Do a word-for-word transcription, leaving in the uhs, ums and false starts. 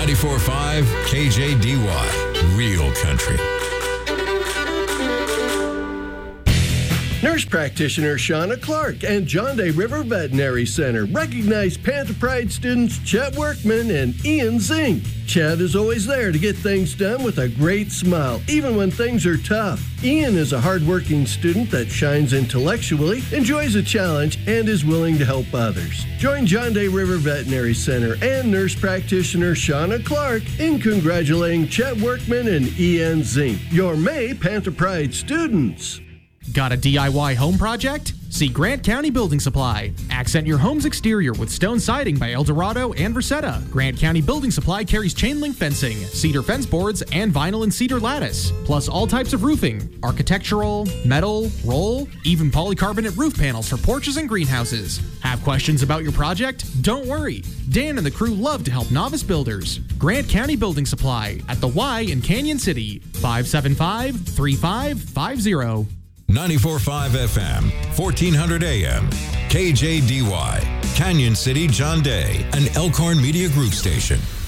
ninety-four point five K J D Y, Real Country. Nurse practitioner Shauna Clark and John Day River Veterinary Center recognize Panther Pride students Chet Workman and Ian Zink. Chet is always there to get things done with a great smile, even when things are tough. Ian is a hardworking student that shines intellectually, enjoys a challenge, and is willing to help others. Join John Day River Veterinary Center and nurse practitioner Shauna Clark in congratulating Chet Workman and Ian Zink, your May Panther Pride students. Got a D I Y home project? See Grant County Building Supply. Accent your home's exterior with stone siding by El Dorado and Versetta. Grant County Building Supply carries chain link fencing, cedar fence boards, and vinyl and cedar lattice, plus all types of roofing, architectural, metal, roll, even polycarbonate roof panels for porches and greenhouses. Have questions about your project? Don't worry. Dan and the crew love to help novice builders. Grant County Building Supply at the Y in Canyon City, five seven five, three five five zero. ninety-four point five F M, fourteen hundred A M, K J D Y, Canyon City, John Day, an Elkhorn Media Group station.